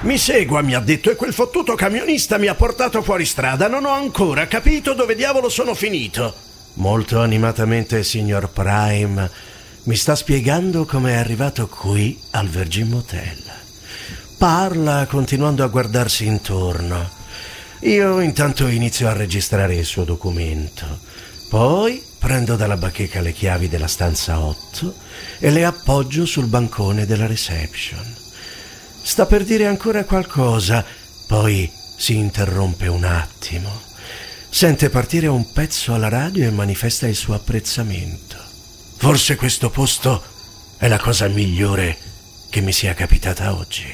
Mi segua, mi ha detto, e quel fottuto camionista mi ha portato fuori strada. Non ho ancora capito dove diavolo sono finito. Molto animatamente, signor Prime, mi sta spiegando come è arrivato qui al Virgin Motel. Parla continuando a guardarsi intorno. Io intanto inizio a registrare il suo documento. Poi prendo dalla bacheca le chiavi della stanza 8 e le appoggio sul bancone della reception. Sta per dire ancora qualcosa, poi si interrompe un attimo. Sente partire un pezzo alla radio e manifesta il suo apprezzamento. Forse questo posto è la cosa migliore che mi sia capitata oggi.